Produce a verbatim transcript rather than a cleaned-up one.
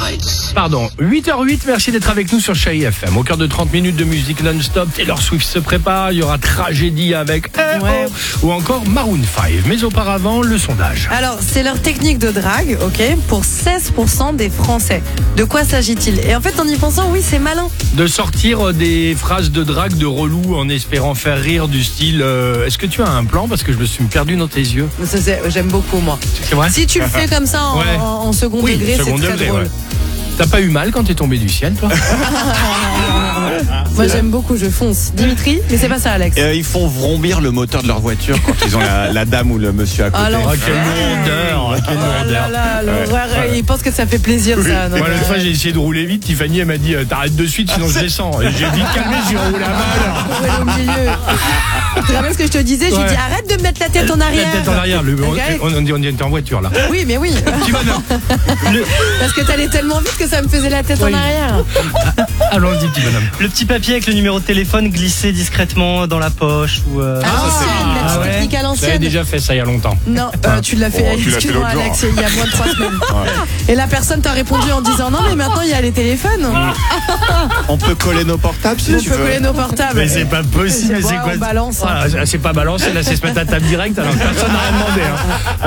Pardon, huit heures huit, merci d'être avec nous sur Chérie F M. Au cœur de trente minutes de musique non-stop, Taylor Swift se prépare, il y aura Tragédie avec Eh Ouais. Oh, ou encore Maroon cinq. Mais auparavant, le sondage. Alors, c'est leur technique de drague, ok, pour seize pour cent des Français. De quoi s'agit-il? Et en fait, en y pensant, oui, c'est malin. De sortir des phrases de drague de relou en espérant faire rire du style euh, est-ce que tu as un plan parce que je me suis perdu dans tes yeux. Ça, c'est- J'aime beaucoup, moi. C'est vrai? Si tu le fais comme ça en, Ouais. en- en second Oui, degré, second c'est très degré, drôle. ouais. T'as pas eu mal quand t'es tombé du ciel, toi? Moi, j'aime beaucoup, je fonce. Dimitri, mais c'est pas ça, Alex. Euh, ils font vrombir le moteur de leur voiture quand ils ont la, la dame ou le monsieur à côté. Ah, l'enfer. Oh, quelle lourdeur, oh, quelle Oh là lourdeur. là, l'horreur, il pense que ça fait plaisir, ça. non, Moi, mais- l'autre fois, j'ai essayé de rouler vite. Tiffany, elle m'a dit euh, t'arrêtes de suite, sinon je descends. Et j'ai vite calmé, j'ai roulé à mal. Ouais, au milieu. Tu te rappelles ce que je te disais? Je lui Ouais. dis arrête de mettre la tête en arrière. La tête en arrière. Le- on, Ok. on, on, on était en voiture, là. Oui, mais oui. Petit bonhomme. Parce que t'allais tellement vite que ça me faisait la tête Oui. en arrière. Allons-y, petit bonhomme. Le petit papier avec le numéro de téléphone glissé discrètement dans la poche ou euh, À l'ancienne, la petite Ah ouais. technique à J'avais l'ancienne. déjà fait ça il y a longtemps. Non, euh, tu l'as fait, Oh, tu l'as fait excuse-moi l'autre Alex, jour. il y a moins de trois semaines. Et la personne t'a répondu en disant non mais maintenant il y a les téléphones. On peut coller nos portables si On tu peut veux. coller nos portables. Mais c'est pas possible, mais C'est c'est vrai, quoi on balance, hein. Ah, c'est pas balancé, là c'est se mettre à table direct alors que personne n'a rien demandé. Hein.